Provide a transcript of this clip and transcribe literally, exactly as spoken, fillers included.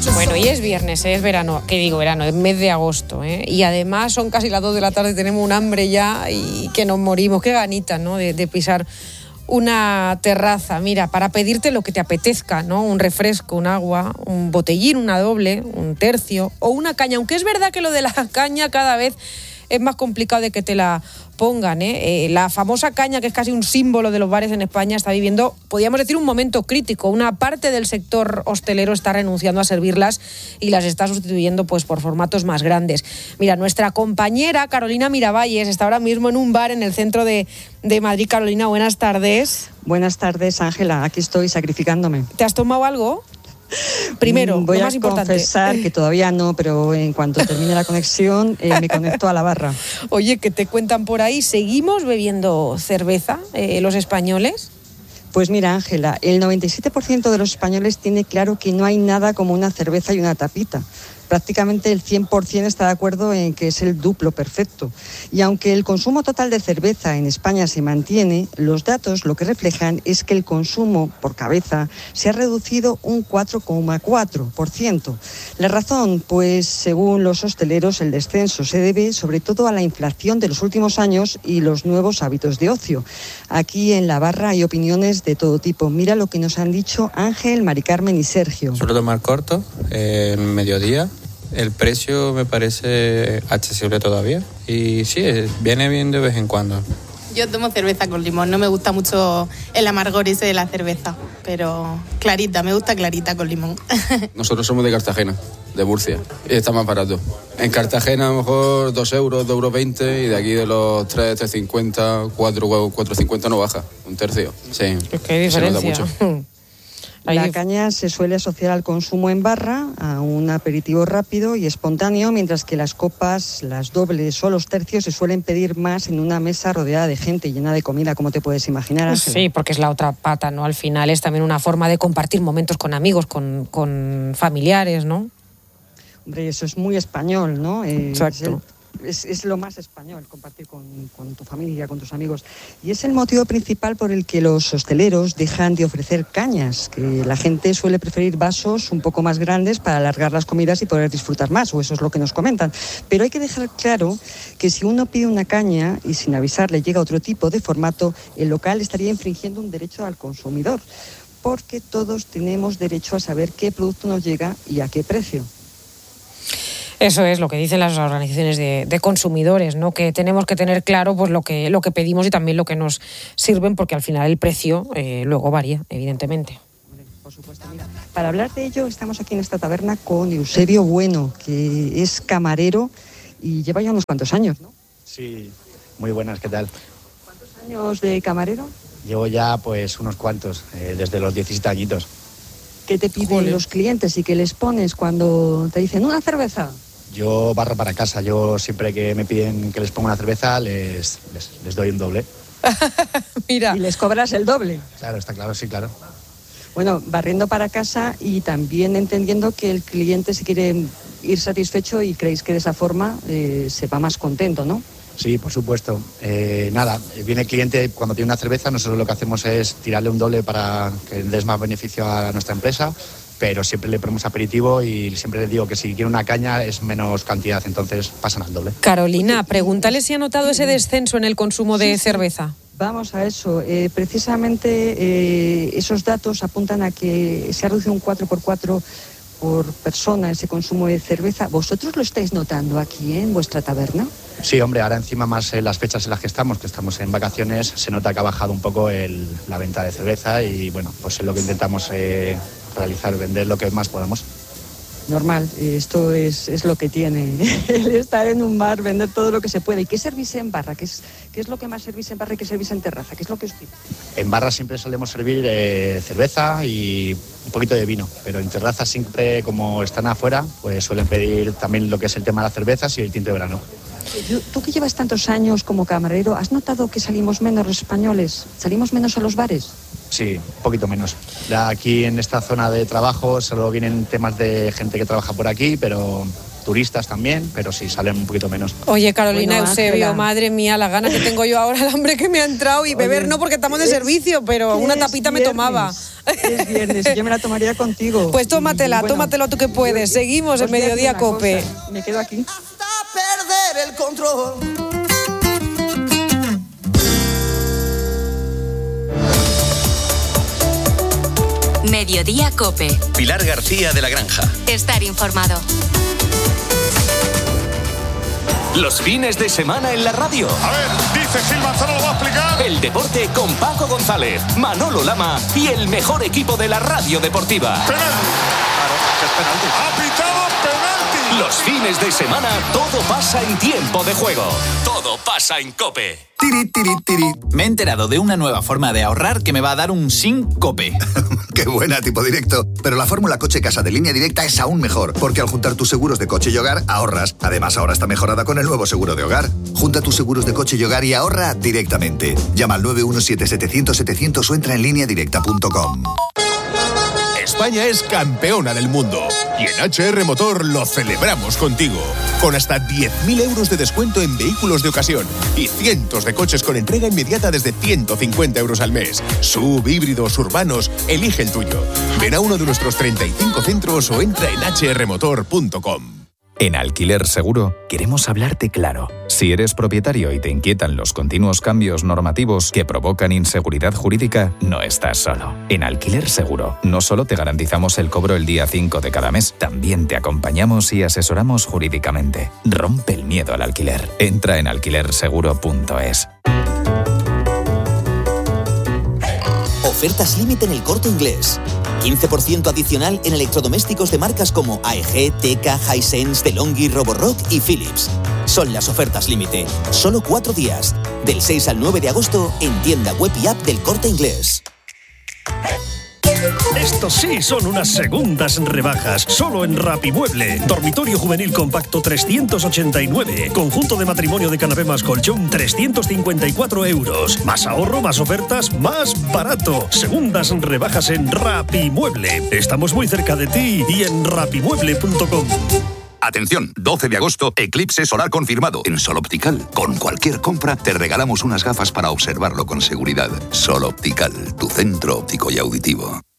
Bueno, y es viernes, ¿eh? Es verano, ¿qué digo verano? Es mes de agosto, ¿eh? Y además son casi las dos de la tarde, tenemos un hambre ya y que nos morimos, qué ganitas, ¿no? De, de pisar una terraza, mira, para pedirte lo que te apetezca, ¿no? Un refresco, un agua, un botellín, una doble, un tercio o una caña, aunque es verdad que lo de la caña cada vez es más complicado de que te la pongan, ¿eh? Eh, la famosa caña, que es casi un símbolo de los bares en España, está viviendo, podríamos decir, un momento crítico. Una parte del sector hostelero está renunciando a servirlas y las está sustituyendo pues por formatos más grandes. Mira, nuestra compañera Carolina Miravalles está ahora mismo en un bar en el centro de, de Madrid. Carolina, buenas tardes. Buenas tardes, Ángela. Aquí estoy sacrificándome. ¿Te has tomado algo? Primero, voy lo a más importante. confesar que todavía no, pero en cuanto termine la conexión eh, me conecto a la barra. Oye, ¿qué te cuentan por ahí? ¿Seguimos bebiendo cerveza eh, los españoles? Pues mira, Ángela, el noventa y siete por ciento de los españoles tiene claro que no hay nada como una cerveza y una tapita. Prácticamente el cien por ciento está de acuerdo en que es el duplo perfecto. Y aunque el consumo total de cerveza en España se mantiene, los datos lo que reflejan es que el consumo por cabeza se ha reducido un cuatro coma cuatro por ciento. La razón, pues según los hosteleros, el descenso se debe sobre todo a la inflación de los últimos años y los nuevos hábitos de ocio. Aquí en la barra hay opiniones de todo tipo. Mira lo que nos han dicho Ángel, Mari Carmen y Sergio. Suelo tomar corto, eh, mediodía. El precio me parece accesible todavía y sí, viene bien de vez en cuando. Yo tomo cerveza con limón, no me gusta mucho el amargor ese de la cerveza, pero clarita, me gusta clarita con limón. Nosotros somos de Cartagena, de Murcia, y está más barato. En Cartagena a lo mejor dos euros, dos euros veinte, y de aquí de los tres, tres cincuenta, cuatro, cuatro cincuenta no baja, un tercio. Sí, ¿qué diferencia? Se nota mucho. La caña se suele asociar al consumo en barra, a un aperitivo rápido y espontáneo, mientras que las copas, las dobles o los tercios se suelen pedir más en una mesa rodeada de gente, llena de comida, como te puedes imaginar, Ángela. Sí, porque es la otra pata, ¿no? Al final es también una forma de compartir momentos con amigos, con, con familiares, ¿no? Hombre, eso es muy español, ¿no? Eh, Exacto. Es, el, es, es lo más español, compartir con, con tu familia, con tus amigos. Y es el motivo principal por el que los hosteleros dejan de ofrecer cañas, que la gente suele preferir vasos un poco más grandes para alargar las comidas y poder disfrutar más, o eso es lo que nos comentan. Pero hay que dejar claro que si uno pide una caña y sin avisar le llega otro tipo de formato, el local estaría infringiendo un derecho al consumidor, porque todos tenemos derecho a saber qué producto nos llega y a qué precio. Eso es lo que dicen las organizaciones de, de consumidores, ¿no? Que tenemos que tener claro pues lo que, lo que pedimos y también lo que nos sirven, porque al final el precio eh, luego varía, evidentemente. Por supuesto, mira, para hablar de ello estamos aquí en esta taberna con Eusebio Bueno, que es camarero y lleva ya unos cuantos años, ¿no? Sí, muy buenas, ¿qué tal? ¿Cuántos años de camarero? Llevo ya pues unos cuantos, eh, desde los diecisiete añitos. ¿Qué te piden Jole. los clientes y qué les pones cuando te dicen una cerveza? Yo barra para casa, yo siempre que me piden que les ponga una cerveza les, les, les doy un doble. Mira. Y les cobras el doble. Claro, está claro, sí, claro. Bueno, barriendo para casa y también entendiendo que el cliente se quiere ir satisfecho y creéis que de esa forma eh, se va más contento, ¿no? Sí, por supuesto. Eh, nada, viene el cliente cuando tiene una cerveza, nosotros lo que hacemos es tirarle un doble para que des más beneficio a nuestra empresa, pero siempre le ponemos aperitivo y siempre le digo que si quiere una caña es menos cantidad, entonces pasan al doble. Carolina, pregúntale si ha notado ese descenso en el consumo de Sí, sí. cerveza. Vamos a eso. Eh, precisamente eh, esos datos apuntan a que se ha reducido un cuatro por cuatro por persona ese consumo de cerveza. ¿Vosotros lo estáis notando aquí, eh, en vuestra taberna? Sí, hombre, ahora encima más en las fechas en las que estamos, que estamos en vacaciones, se nota que ha bajado un poco el, la venta de cerveza y bueno, pues es lo que intentamos eh, realizar, vender lo que más podamos. Normal, eh, esto es, es lo que tiene el estar en un bar, vender todo lo que se puede. ¿Y qué servís en barra? ¿Qué es, qué es lo que más servís en barra y qué servís en terraza? ¿Qué es lo que os pide? En barra siempre solemos servir eh, cerveza y un poquito de vino, pero en terraza siempre, como están afuera, pues suelen pedir también lo que es el tema de las cervezas y el tinto de verano. Tú que llevas tantos años como camarero, ¿has notado que salimos menos los españoles? ¿Salimos menos a los bares? Sí, un poquito menos. Ya aquí en esta zona de trabajo solo vienen temas de gente que trabaja por aquí, pero turistas también, pero sí salen un poquito menos. Oye, Carolina, Bueno, Eusebio, Ángela. madre mía, la gana que tengo yo ahora, el hambre que me ha entrado, y beber Oye, no porque estamos de es- servicio, pero una es tapita me viernes, tomaba. Es viernes y yo me la tomaría contigo. Pues tómatela, Y, bueno, tómatelo tú que puedes. yo- Seguimos en os voy a decir Mediodía una Cope. cosa, Me quedo aquí. Hasta perder el control. Mediodía Cope. Pilar García de la Granja. Estar informado. Los fines de semana en la radio. A ver, dice Gil Manzano, lo va a explicar. El deporte con Paco González, Manolo Lama y el mejor equipo de la radio deportiva. Penalti. Claro, que es penalti. Ha pitado penalti. Los fines de semana todo pasa en tiempo de juego. Todo pasa en Cope. Tiri, tiri, tiri. Me he enterado de una nueva forma de ahorrar que me va a dar un síncope. Qué buena, tipo directo. Pero la fórmula coche casa de Línea Directa es aún mejor, porque al juntar tus seguros de coche y hogar, ahorras. Además, ahora está mejorada con el nuevo seguro de hogar. Junta tus seguros de coche y hogar y ahorra directamente. Llama al nueve uno siete setecientos setecientos o entra en línea directa punto com. España es campeona del mundo y en H R Motor lo celebramos contigo. Con hasta diez mil euros de descuento en vehículos de ocasión y cientos de coches con entrega inmediata desde ciento cincuenta euros al mes. Sub, híbridos, urbanos, elige el tuyo. Ven a uno de nuestros treinta y cinco centros o entra en hache erre motor punto com. En Alquiler Seguro queremos hablarte claro. Si eres propietario y te inquietan los continuos cambios normativos que provocan inseguridad jurídica, no estás solo. En Alquiler Seguro no solo te garantizamos el cobro el día cinco de cada mes, también te acompañamos y asesoramos jurídicamente. Rompe el miedo al alquiler. Entra en alquiler seguro punto es. Ofertas límite en El Corte Inglés. quince por ciento adicional en electrodomésticos de marcas como A E G, Teka, Hisense, DeLonghi, Roborock y Philips. Son las ofertas límite. Solo cuatro días. Del seis al nueve de agosto en tienda web y app del Corte Inglés. Estos sí son unas segundas rebajas, solo en Rapimueble. Dormitorio juvenil compacto trescientos ochenta y nueve. Conjunto de matrimonio de canapé más colchón trescientos cincuenta y cuatro euros. Más ahorro, más ofertas, más barato. Segundas rebajas en Rapimueble. Estamos muy cerca de ti y en rapimueble punto com. Atención, doce de agosto, eclipse solar confirmado en Sol Optical. Con cualquier compra te regalamos unas gafas para observarlo con seguridad. Sol Optical, tu centro óptico y auditivo.